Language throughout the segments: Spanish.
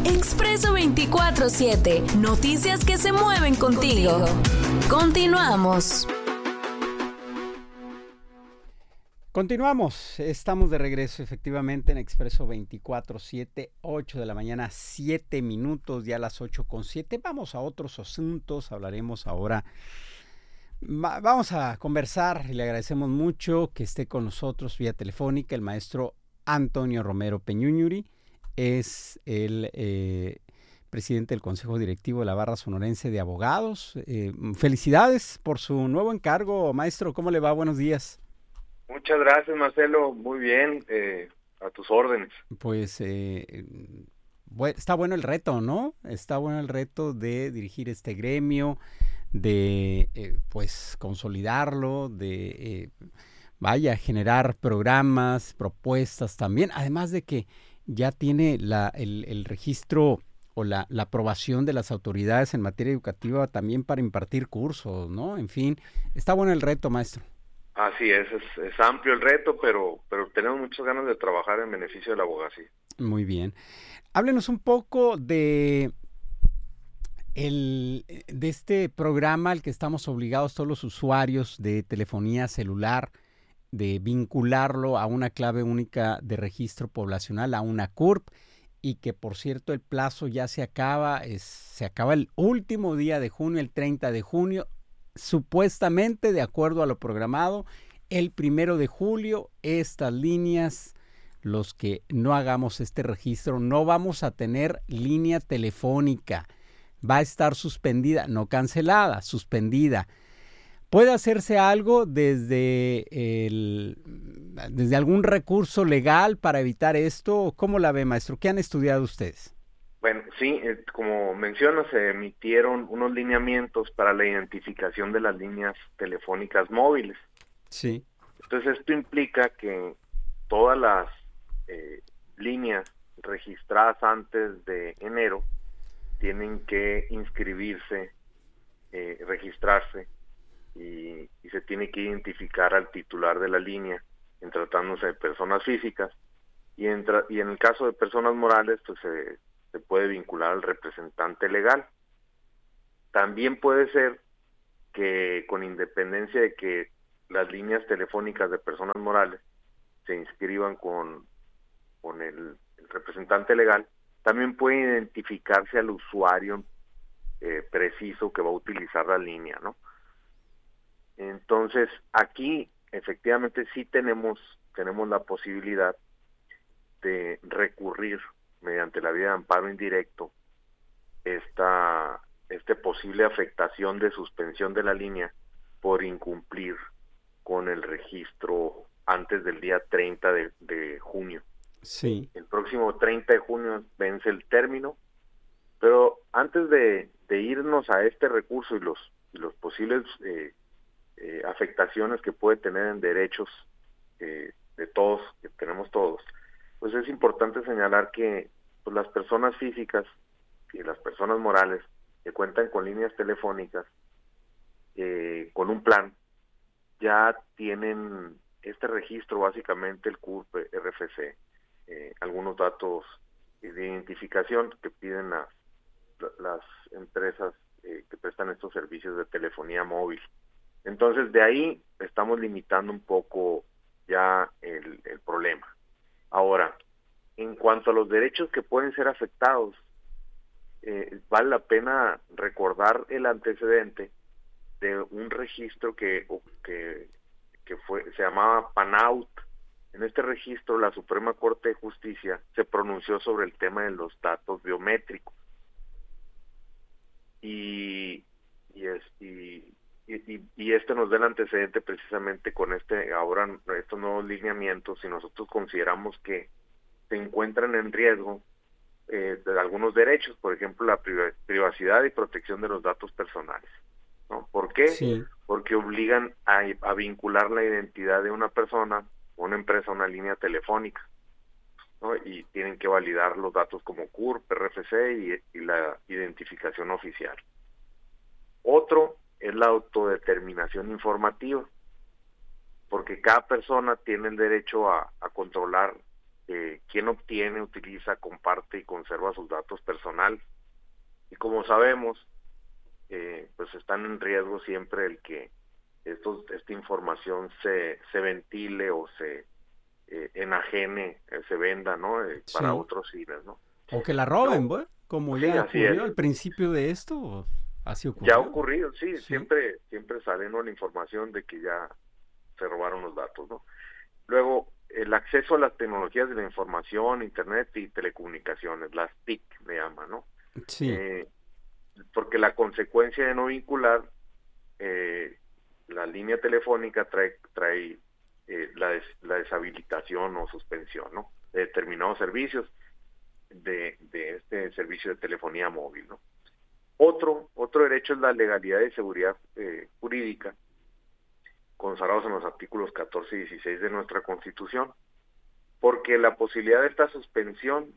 Expreso 24/7. Noticias que se mueven contigo. Continuamos. Continuamos, estamos de regreso efectivamente en Expreso 24/7, 8 de la mañana, 7 minutos, ya a las 8:07. Vamos a otros asuntos, hablaremos ahora, vamos a conversar y le agradecemos mucho que esté con nosotros vía telefónica el maestro Antonio Romero Peñuñuri, es el presidente del Consejo Directivo de la Barra Sonorense de Abogados. Felicidades por su nuevo encargo, maestro, ¿cómo le va? Buenos días. Muchas gracias, Marcelo. Muy bien, a tus órdenes. Pues está bueno el reto, ¿no? Está bueno el reto de dirigir este gremio, de pues consolidarlo, de generar programas, propuestas también, además de que ya tiene el registro o la aprobación de las autoridades en materia educativa también para impartir cursos, ¿no? En fin, está bueno el reto, maestro. Así es amplio el reto, pero tenemos muchas ganas de trabajar en beneficio de la abogacía. Muy bien. Háblenos un poco de este programa al que estamos obligados todos los usuarios de telefonía celular, de vincularlo a una clave única de registro poblacional, a una CURP, y que por cierto el plazo ya se acaba el último día de junio, el 30 de junio, supuestamente, de acuerdo a lo programado, el 1 de julio, estas líneas, los que no hagamos este registro, no vamos a tener línea telefónica. Va a estar suspendida, no cancelada, suspendida. ¿Puede hacerse algo desde algún recurso legal para evitar esto? ¿Cómo la ve, maestro? ¿Qué han estudiado ustedes? Bueno, sí, como mencionas, se emitieron unos lineamientos para la identificación de las líneas telefónicas móviles. Sí. Entonces esto implica que todas las líneas registradas antes de enero tienen que inscribirse, registrarse y se tiene que identificar al titular de la línea en tratándose de personas físicas y en el caso de personas morales pues se puede vincular al representante legal. También puede ser que con independencia de que las líneas telefónicas de personas morales se inscriban con el representante legal, también puede identificarse al usuario preciso que va a utilizar la línea, ¿no? Entonces, aquí efectivamente sí tenemos la posibilidad de recurrir mediante la vía de amparo indirecto esta posible afectación de suspensión de la línea por incumplir con el registro antes del día 30 de junio. Sí. El próximo 30 de junio vence el término, pero antes de irnos a este recurso y los posibles afectaciones que puede tener en derechos de todos, que tenemos todos, pues es importante señalar que pues, las personas físicas y las personas morales que cuentan con líneas telefónicas con un plan ya tienen este registro, básicamente el CURP, RFC, algunos datos de identificación que piden las empresas que prestan estos servicios de telefonía móvil. Entonces de ahí estamos limitando un poco ya el problema. Ahora, en cuanto a los derechos que pueden ser afectados, vale la pena recordar el antecedente de un registro que se llamaba PANAUT. En este registro la Suprema Corte de Justicia se pronunció sobre el tema de los datos biométricos y este nos da el antecedente precisamente con estos nuevos lineamientos, y nosotros consideramos que se encuentran en riesgo de algunos derechos, por ejemplo la privacidad y protección de los datos personales, ¿no? ¿Por qué? Sí. Porque obligan a vincular la identidad de una persona, una empresa, a una línea telefónica, ¿no? Y tienen que validar los datos como CURP, RFC y la identificación oficial. Otro es la autodeterminación informativa, porque cada persona tiene el derecho a controlar quién obtiene, utiliza, comparte y conserva sus datos personales. Y como sabemos, pues están en riesgo siempre el que esta información se ventile o se enajene, se venda, ¿no? Para otros fines, ¿no? O que la roben, ¿no? Como ya ocurrió al principio de esto, así ocurrió. Ya ha ocurrido, sí. Siempre sale, ¿no?, la información de que ya se robaron los datos, ¿no? Luego, el acceso a las tecnologías de la información, internet y telecomunicaciones, las TIC le llaman, ¿no? Sí. Porque la consecuencia de no vincular la línea telefónica trae la deshabilitación o suspensión, ¿no?, de determinados servicios de este servicio de telefonía móvil, ¿no? Otro derecho es la legalidad y seguridad jurídica, consagrados en los artículos 14 y 16 de nuestra Constitución, porque la posibilidad de esta suspensión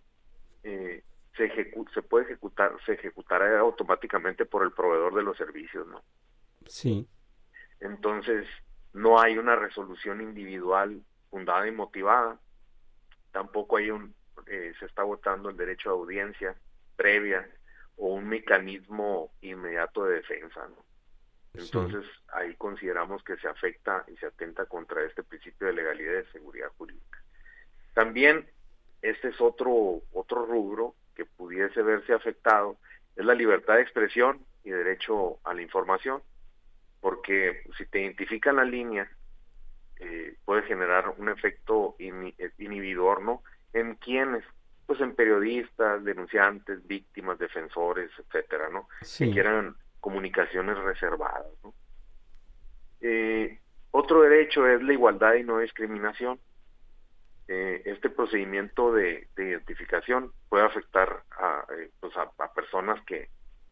se ejecutará automáticamente por el proveedor de los servicios, ¿no? Sí. Entonces, no hay una resolución individual fundada y motivada, tampoco hay se está votando el derecho a audiencia previa o un mecanismo inmediato de defensa, ¿no? Entonces, ahí consideramos que se afecta y se atenta contra este principio de legalidad y de seguridad jurídica. También, este es otro rubro que pudiese verse afectado, es la libertad de expresión y derecho a la información, porque si te identifican la línea, puede generar un efecto inhibidor, ¿no?, en quienes, pues en periodistas, denunciantes, víctimas, defensores, etcétera, ¿no?, que quieran comunicaciones reservadas, ¿no? Otro derecho es la igualdad y no discriminación. Este procedimiento de identificación puede afectar a personas que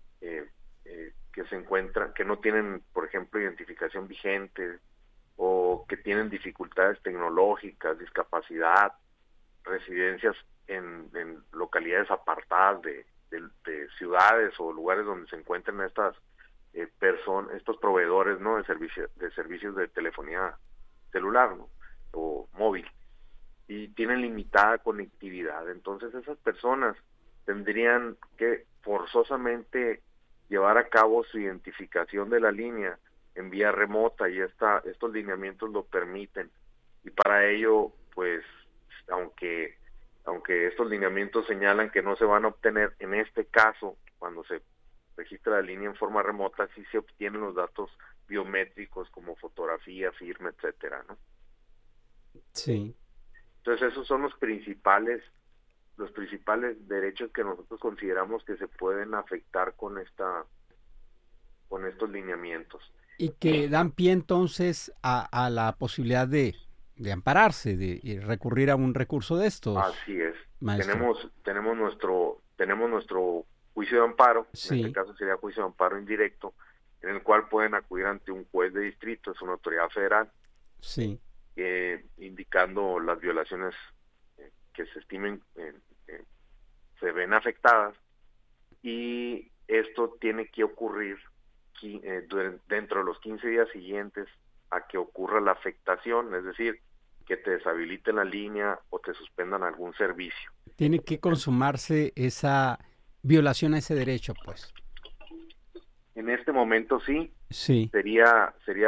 se encuentran, que no tienen, por ejemplo, identificación vigente, o que tienen dificultades tecnológicas, discapacidad, residencias en localidades apartadas de ciudades o lugares donde se encuentran estos proveedores, ¿no?, de servicios de telefonía celular, ¿no?, o móvil, y tienen limitada conectividad. Entonces esas personas tendrían que forzosamente llevar a cabo su identificación de la línea en vía remota, y estos lineamientos lo permiten, y para ello, pues, aunque estos lineamientos señalan que no se van a obtener, en este caso, cuando se registra la línea en forma remota, sí se obtienen los datos biométricos como fotografía, firma, etcétera, ¿no? Sí. Entonces esos son los principales derechos que nosotros consideramos que se pueden afectar con estos lineamientos. Y que dan pie entonces a la posibilidad de ampararse, de recurrir a un recurso de estos. Así es. Maestro. Tenemos nuestro juicio de amparo, sí. En este caso sería juicio de amparo indirecto, en el cual pueden acudir ante un juez de distrito, es una autoridad federal, sí. Indicando las violaciones que se estimen se ven afectadas, y esto tiene que ocurrir dentro de los 15 días siguientes a que ocurra la afectación, es decir, que te deshabiliten la línea o te suspendan algún servicio. Tiene que consumarse esa violación a ese derecho, pues. En este momento sí. Sería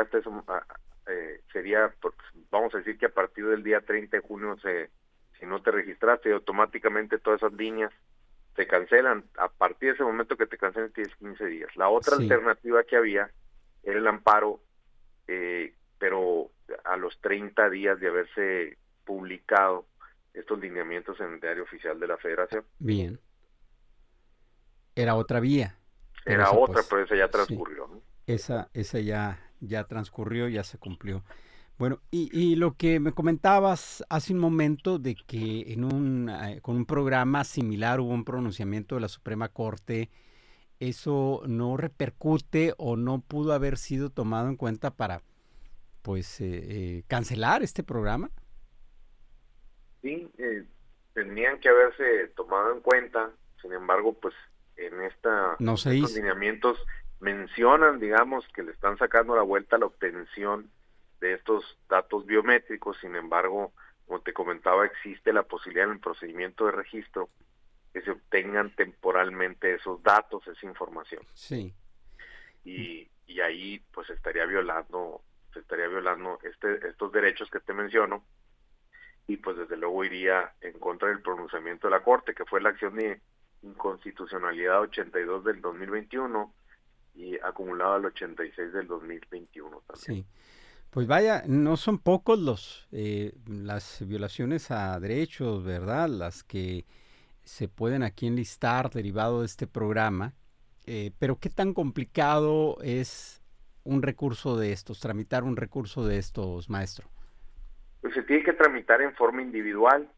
vamos a decir que a partir del día 30 de junio, si no te registraste, automáticamente todas esas líneas se cancelan. A partir de ese momento que te cancelen tienes 15 días. La otra alternativa que había era el amparo, pero a los 30 días de haberse publicado estos lineamientos en el Diario Oficial de la Federación. Bien. Era otra vía. Era otra, pues, pero esa ya transcurrió, ¿no? Esa ya transcurrió, ya se cumplió. Bueno, y lo que me comentabas hace un momento de que con un programa similar hubo un pronunciamiento de la Suprema Corte, ¿eso no repercute o no pudo haber sido tomado en cuenta para, pues, cancelar este programa? Sí, tendrían que haberse tomado en cuenta, sin embargo, pues, en estos lineamientos mencionan, digamos, que le están sacando la vuelta a la obtención de estos datos biométricos. Sin embargo, como te comentaba, existe la posibilidad en el procedimiento de registro que se obtengan temporalmente esos datos, esa información. Sí. Y ahí pues se estaría violando estos derechos que te menciono, y pues desde luego iría en contra del pronunciamiento de la Corte, que fue la acción de inconstitucionalidad 82 del 2021 y acumulado al 86 del 2021 también. Sí. Pues vaya, no son pocos las violaciones a derechos, ¿verdad? Las que se pueden aquí enlistar derivado de este programa, pero ¿qué tan complicado es un recurso de estos, tramitar un recurso de estos, maestro? Pues se tiene que tramitar en forma individual.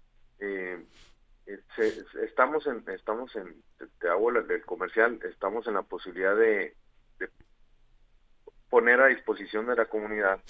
Te hago el comercial, estamos en la posibilidad de poner a disposición de la comunidad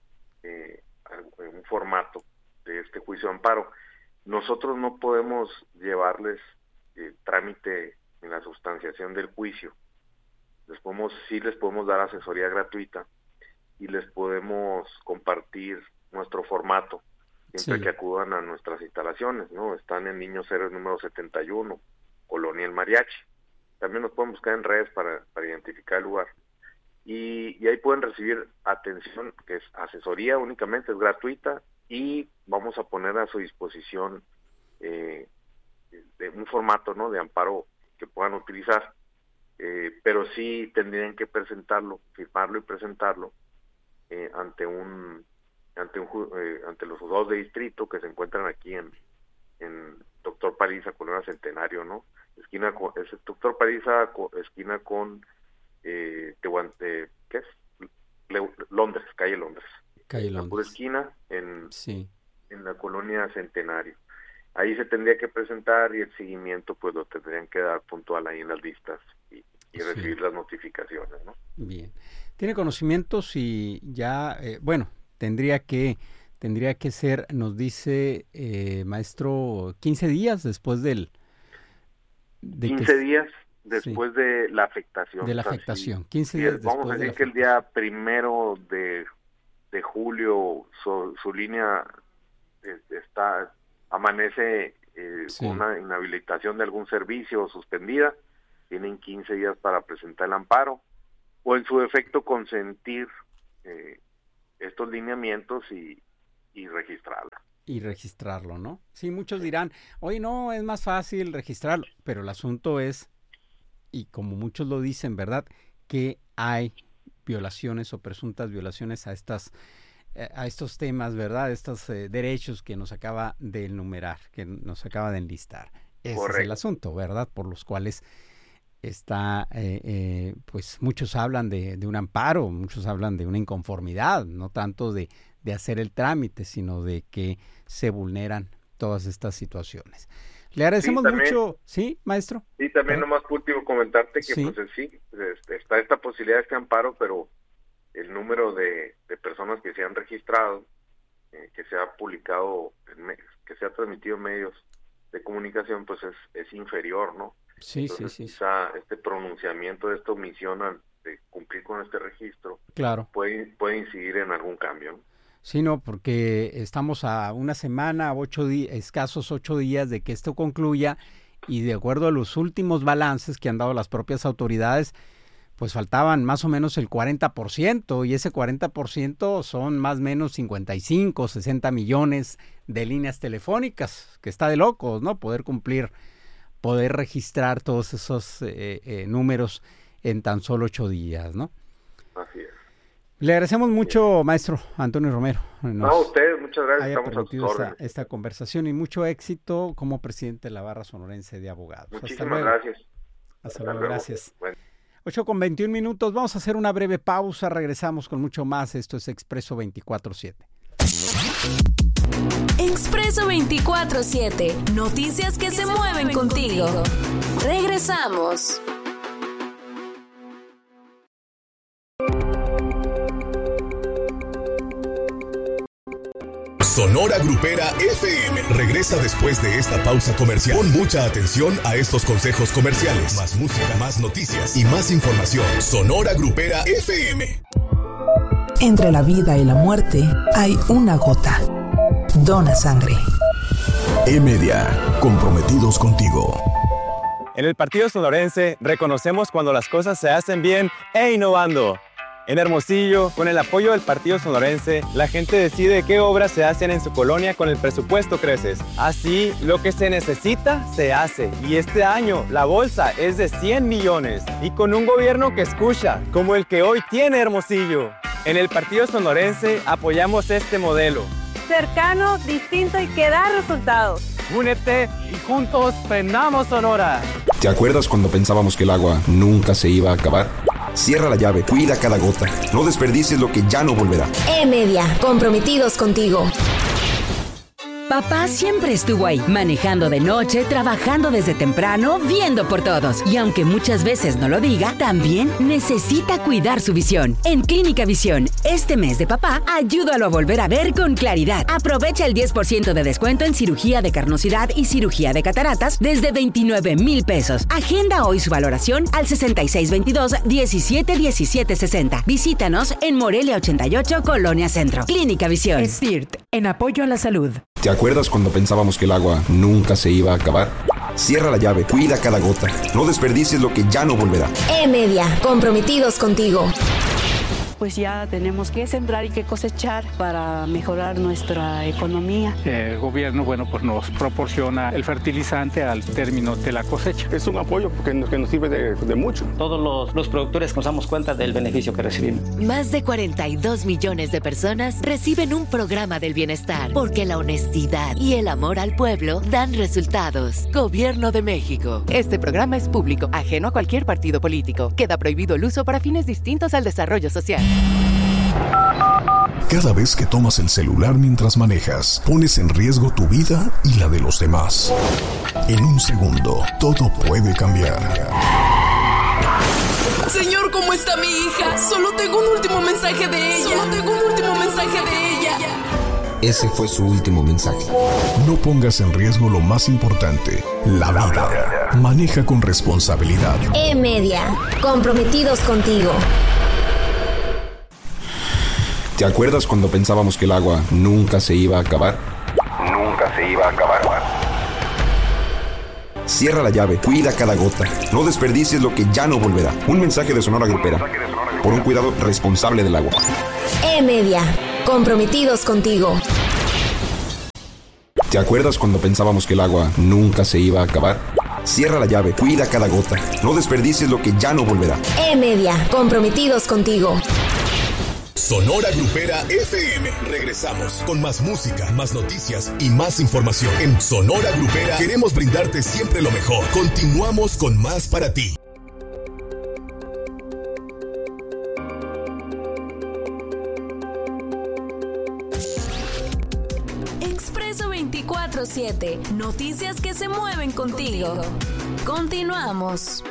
un formato de este juicio de amparo. Nosotros no podemos llevarles trámite en la sustanciación del juicio. Les podemos dar asesoría gratuita y les podemos compartir nuestro formato siempre que acudan a nuestras instalaciones, ¿no? Están en Niños Héroes número 71, Colonia El Mariachi. También nos pueden buscar en redes para identificar el lugar. Y ahí pueden recibir atención, que es asesoría únicamente, es gratuita, y vamos a poner a su disposición de un formato, ¿no?, de amparo que puedan utilizar, pero sí tendrían que presentarlo, firmarlo y presentarlo ante los juzgados de distrito que se encuentran aquí en Doctor Paliza, Colonia Centenario, ¿no? Doctor Paliza, esquina con ¿qué es? Londres, calle Londres. La pura esquina en la Colonia Centenario. Ahí se tendría que presentar y el seguimiento pues lo tendrían que dar puntual ahí en las listas y recibir las notificaciones, ¿no? Bien. ¿Tiene conocimientos y ya, tendría que ser, nos dice maestro, 15 días después de 15 días después de la afectación. De la afectación, 15 días después. Vamos a decir que el día 1 de julio su línea amanece con una inhabilitación de algún servicio suspendida, tienen 15 días para presentar el amparo, o en su defecto consentir estos lineamientos y registrarla. Y registrarlo, ¿no? Sí, muchos dirán, oye, no, es más fácil registrarlo, pero el asunto es, y como muchos lo dicen, ¿verdad?, que hay violaciones o presuntas violaciones a estos temas, ¿verdad?, estos derechos que nos acaba de enumerar, que nos acaba de enlistar. Ese Correcto. Es el asunto, ¿verdad?, por los cuales está, pues muchos hablan de un amparo, muchos hablan de una inconformidad, no tanto de hacer el trámite, sino de que se vulneran todas estas situaciones. Le agradecemos mucho, ¿sí, maestro? Sí, también nomás por último comentarte que está esta posibilidad de este amparo, pero el número de personas que se han registrado, que se ha publicado, que se ha transmitido en medios de comunicación, pues es inferior, ¿no? Sí, entonces, sí. Quizá este pronunciamiento de esta omisión de cumplir con este registro, claro, puede incidir en algún cambio, ¿no? Sí, no, porque estamos a una semana, escasos 8 días de que esto concluya, y de acuerdo a los últimos balances que han dado las propias autoridades, pues faltaban más o menos el 40%, y ese 40% son más o menos 55, 60 millones de líneas telefónicas, que está de locos, ¿no? Poder registrar todos esos números en tan solo 8 días, ¿no? Así es. Le agradecemos mucho, maestro Antonio Romero. A ustedes, muchas gracias. Estamos a sus órdenes. Esta conversación y mucho éxito como presidente de la Barra Sonorense de Abogados. Muchísimas gracias. Hasta luego, gracias. Bueno. 8:21. Vamos a hacer una breve pausa. Regresamos con mucho más. Esto es Expreso 24/7. Expreso 24/7. Noticias que se mueven contigo. Regresamos. Sonora Grupera FM regresa después de esta pausa comercial. Pon mucha atención a estos consejos comerciales. Más música, más noticias y más información. Sonora Grupera FM. Entre la vida y la muerte hay una gota. Dona sangre. E-Media, comprometidos contigo. En el Partido Sonorense reconocemos cuando las cosas se hacen bien e innovando. En Hermosillo, con el apoyo del Partido Sonorense, la gente decide qué obras se hacen en su colonia con el presupuesto Creces. Así, lo que se necesita, se hace. Y este año, la bolsa es de 100 millones. Y con un gobierno que escucha, como el que hoy tiene Hermosillo. En el Partido Sonorense apoyamos este modelo. Cercano, distinto y que da resultados. Únete y juntos prendamos Sonora. ¿Te acuerdas cuando pensábamos que el agua nunca se iba a acabar? Cierra la llave, cuida cada gota. No desperdicies lo que ya no volverá. E-Media, comprometidos contigo. Papá siempre estuvo ahí, manejando de noche, trabajando desde temprano, viendo por todos. Y aunque muchas veces no lo diga, también necesita cuidar su visión. En Clínica Visión, este mes de papá, ayúdalo a volver a ver con claridad. Aprovecha el 10% de descuento en cirugía de carnosidad y cirugía de cataratas desde 29,000 pesos. Agenda hoy su valoración al 6622-171760. Visítanos en Morelia 88, Colonia Centro. Clínica Visión. STIRT, en apoyo a la salud. ¿Te acuerdas cuando pensábamos que el agua nunca se iba a acabar? Cierra la llave, cuida cada gota. No desperdicies lo que ya no volverá. E-Media, comprometidos contigo. Pues ya tenemos que sembrar y que cosechar para mejorar nuestra economía. El gobierno, pues nos proporciona el fertilizante al término de la cosecha. Es un apoyo porque nos sirve de mucho. Todos los productores nos damos cuenta del beneficio que recibimos. Más de 42 millones de personas reciben un programa del bienestar porque la honestidad y el amor al pueblo dan resultados. Gobierno de México. Este programa es público, ajeno a cualquier partido político. Queda prohibido el uso para fines distintos al desarrollo social. Cada vez que tomas el celular mientras manejas, pones en riesgo tu vida y la de los demás. En un segundo, todo puede cambiar. Señor, ¿cómo está mi hija? Solo tengo un último mensaje de ella. Ese fue su último mensaje. No pongas en riesgo lo más importante, la vida. Maneja con responsabilidad. E-Media, comprometidos contigo. ¿Te acuerdas cuando pensábamos que el agua nunca se iba a acabar? Nunca se iba a acabar. Cierra la llave, cuida cada gota. No desperdicies lo que ya no volverá. Un mensaje de Sonora Grupera. Por un cuidado responsable del agua. E-Media, comprometidos contigo. ¿Te acuerdas cuando pensábamos que el agua nunca se iba a acabar? Cierra la llave, cuida cada gota. No desperdicies lo que ya no volverá. E-Media, comprometidos contigo. Sonora Grupera FM. Regresamos con más música, más noticias y más información. En Sonora Grupera queremos brindarte siempre lo mejor. Continuamos con más para ti. Expreso 24/7. Noticias que se mueven contigo. Continuamos.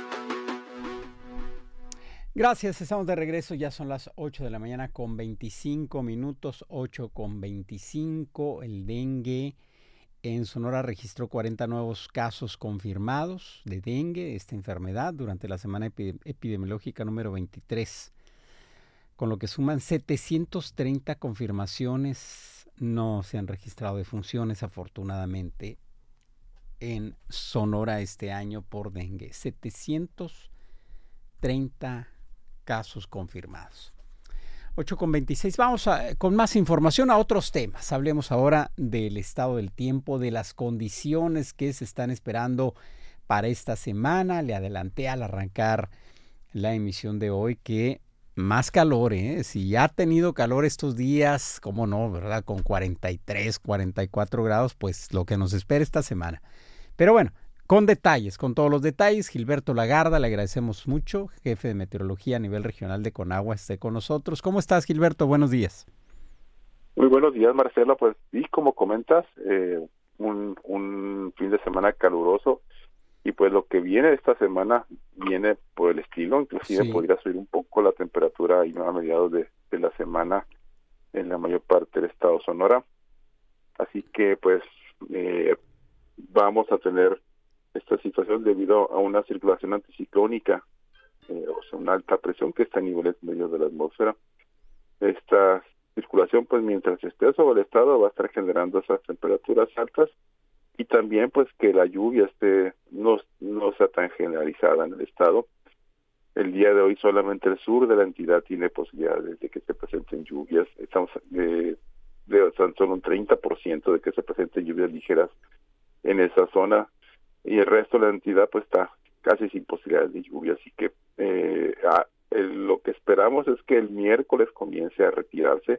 Gracias, estamos de regreso, ya son las 8 de la mañana con 25 minutos, 8:25. El dengue en Sonora registró 40 nuevos casos confirmados de dengue, esta enfermedad, durante la semana epidemiológica número 23, con lo que suman 730 confirmaciones. No se han registrado defunciones, afortunadamente, en Sonora este año por dengue. 730 casos confirmados. 8:26. Vamos con más información a otros temas. Hablemos ahora del estado del tiempo, de las condiciones que se están esperando para esta semana. Le adelanté al arrancar la emisión de hoy que más calor, si ya ha tenido calor estos días, cómo no, ¿verdad? Con 43, 44 grados, pues lo que nos espera esta semana. Pero bueno, con detalles, con todos los detalles, Gilberto Lagarda, le agradecemos mucho, jefe de meteorología a nivel regional de Conagua, esté con nosotros. ¿Cómo estás, Gilberto? Buenos días. Muy buenos días, Marcelo. Pues sí, como comentas, un fin de semana caluroso, y pues lo que viene esta semana viene por el estilo, inclusive podría subir un poco la temperatura ahí a mediados de la semana en la mayor parte del estado Sonora. Así que pues vamos a tener esta situación debido a una circulación anticiclónica, o sea, una alta presión que está a niveles medios de la atmósfera. Esta circulación, pues mientras esté sobre el estado va a estar generando esas temperaturas altas, y también pues que la lluvia no sea tan generalizada en el estado. El día de hoy solamente el sur de la entidad tiene posibilidades de que se presenten lluvias. Estamos tan solo un 30% de que se presenten lluvias ligeras en esa zona, y el resto de la entidad pues está casi sin posibilidades de lluvia. Así que lo que esperamos es que el miércoles comience a retirarse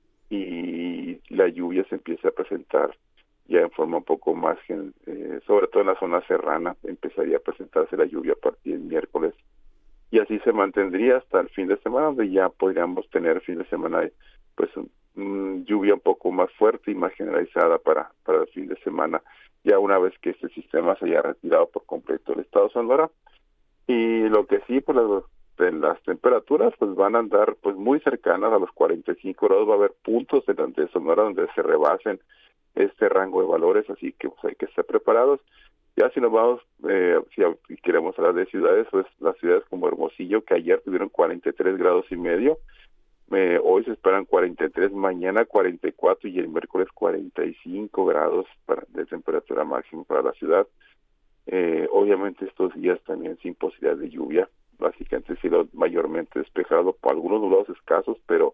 y la lluvia se empiece a presentar ya en forma un poco más, sobre todo en la zona serrana, empezaría a presentarse la lluvia a partir del miércoles, y así se mantendría hasta el fin de semana, donde ya podríamos tener fin de semana pues lluvia un poco más fuerte y más generalizada para el fin de semana, ya una vez que este sistema se haya retirado por completo del estado de Sonora. Y lo que sí, pues las temperaturas pues van a andar pues muy cercanas a los 45 grados. Va a haber puntos de Sonora donde se rebasen este rango de valores, así que pues hay que estar preparados. Ya si nos vamos, si queremos hablar de ciudades, pues las ciudades como Hermosillo, que ayer tuvieron 43 grados y medio, hoy se esperan 43, mañana 44 y el miércoles 45 grados de temperatura máxima para la ciudad. Obviamente estos días también sin posibilidad de lluvia, básicamente cielo mayormente despejado, por algunos nublados escasos, pero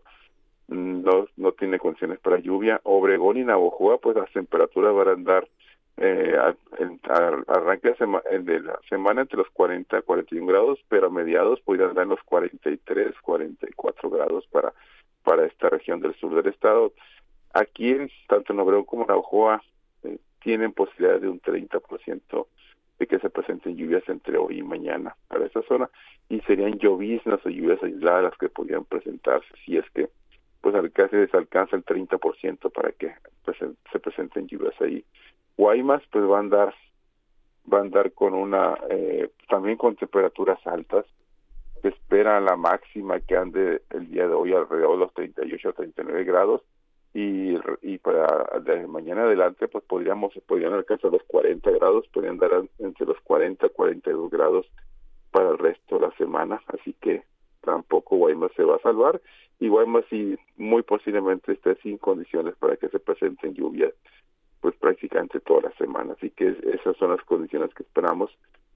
no tiene condiciones para lluvia. Obregón y Navojoa, pues las temperaturas van a andar arranque de la semana entre los 40 a 41 grados, pero a mediados podrían andar en los 43, 44 grados para esta región del sur del estado. Aquí, tanto en Obregón como en Navojoa, tienen posibilidad de un 30% de que se presenten lluvias entre hoy y mañana para esa zona, y serían lloviznas o lluvias aisladas las que podrían presentarse, si es que pues casi se alcanza el 30% para que pues, se presenten lluvias ahí. Guaymas pues va a andar con también con temperaturas altas. Se espera la máxima que ande el día de hoy alrededor de los 38 o 39 grados, y para de mañana adelante pues podrían alcanzar los 40 grados, podrían andar entre los 40 y 42 grados para el resto de la semana, así que tampoco Guaymas se va a salvar, y Guaymas sí muy posiblemente esté sin condiciones para que se presenten lluvias pues prácticamente toda la semana, así que esas son las condiciones que esperamos.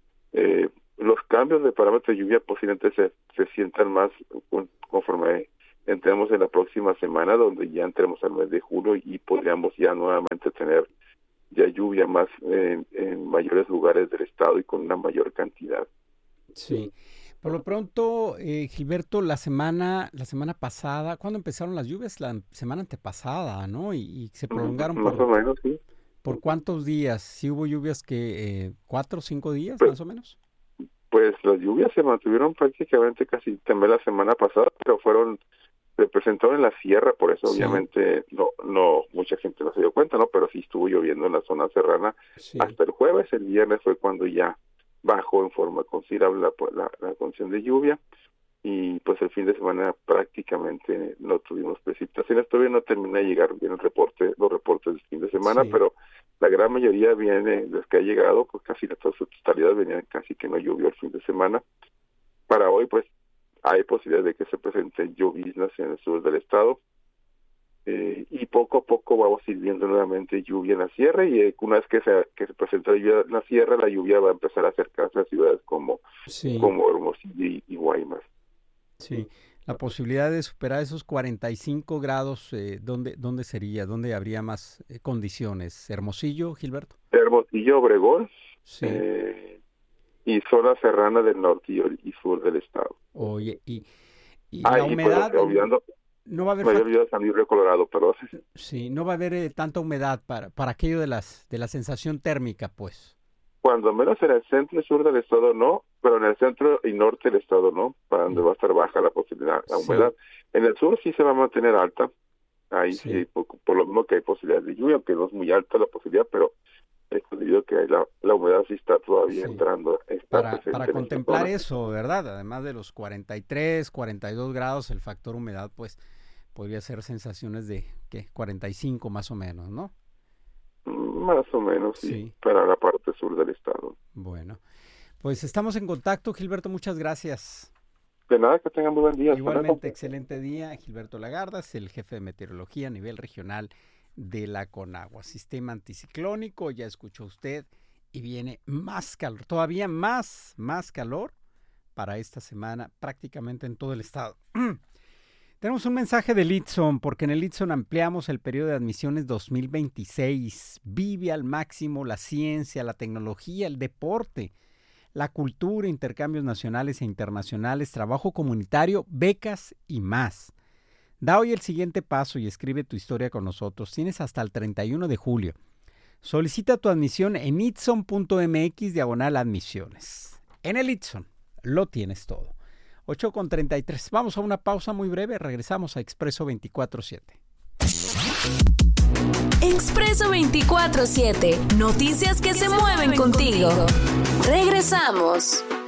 Los cambios de parámetros de lluvia posiblemente se sientan más conforme entremos en la próxima semana, donde ya entremos al mes de julio y podríamos ya nuevamente tener ya lluvia más en mayores lugares del estado y con una mayor cantidad. Sí. Por lo pronto, Gilberto, la semana pasada, ¿cuándo empezaron las lluvias? La semana antepasada, ¿no? Y se prolongaron más o menos, sí. ¿Por cuántos días? ¿Sí hubo lluvias que 4 o 5 días, pues, más o menos? Pues las lluvias se mantuvieron prácticamente casi también la semana pasada, pero se presentaron en la sierra, por eso sí. Obviamente no mucha gente no se dio cuenta, ¿no? Pero sí estuvo lloviendo en la zona serrana hasta el jueves. El viernes fue cuando ya bajó en forma considerable la condición de lluvia, y pues el fin de semana prácticamente no tuvimos precipitaciones. Todavía no termina de llegar bien los reportes del fin de semana, pero la gran mayoría viene, los que ha llegado, pues casi la totalidad venían casi que no llovió el fin de semana. Para hoy pues hay posibilidad de que se presenten lloviznas en el sur del estado, y poco a poco vamos a ir viendo nuevamente lluvia en la sierra, y una vez que se presenta lluvia en la sierra, la lluvia va a empezar a acercarse a ciudades como Hermosillo y Guaymas. Sí, la posibilidad de superar esos 45 grados, ¿dónde sería? ¿Dónde habría más condiciones? ¿Hermosillo, Gilberto? Hermosillo, Obregón, y zona serrana del norte y sur del estado. Oye, y la humedad... No va a haber San Luis Río Colorado, pero sí, no va a haber tanta humedad para aquello de la sensación térmica, pues. Cuando menos en el centro y sur del estado no, pero en el centro y norte del estado no, para donde va a estar baja la posibilidad, la humedad. En el sur sí se va a mantener alta, ahí sí por lo mismo que hay posibilidad de lluvia, aunque no es muy alta la posibilidad, pero es debido a que la humedad sí está todavía entrando. Para contemplar eso, ¿verdad? Además de los 43, 42 grados, el factor humedad, pues, podría ser sensaciones de, ¿qué? 45 más o menos, ¿no? Más o menos, sí, para la parte sur del estado. Bueno, pues estamos en contacto, Gilberto, muchas gracias. De nada, que tengan muy buen día. Igualmente, excelente día. Gilberto Lagardas, el jefe de meteorología a nivel regional de la Conagua. Sistema anticiclónico, ya escuchó usted, y viene más calor, todavía más calor para esta semana prácticamente en todo el estado. Tenemos un mensaje del Itson, porque en el Itson ampliamos el periodo de admisiones 2026. Vive al máximo la ciencia, la tecnología, el deporte, la cultura, intercambios nacionales e internacionales, trabajo comunitario, becas y más. Da hoy el siguiente paso y escribe tu historia con nosotros. Tienes hasta el 31 de julio. Solicita tu admisión en itson.mx/admisiones. En el Itson lo tienes todo. 8:33. Vamos a una pausa muy breve. Regresamos a Expreso 24/7. Expreso 24/7. Noticias que se mueven contigo. Regresamos.